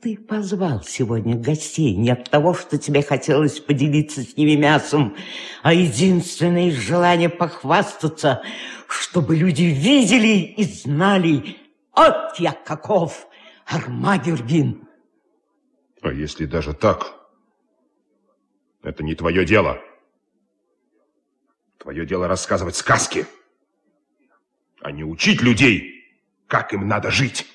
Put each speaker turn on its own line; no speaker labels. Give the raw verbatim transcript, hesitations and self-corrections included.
ты позвал сегодня гостей не от того, что тебе хотелось поделиться с ними мясом, а единственное из желания похвастаться, чтобы люди видели и знали, от я каков, Армагердин.
А если даже так, это не твое дело. Твое дело рассказывать сказки, а не учить людей, как им надо жить.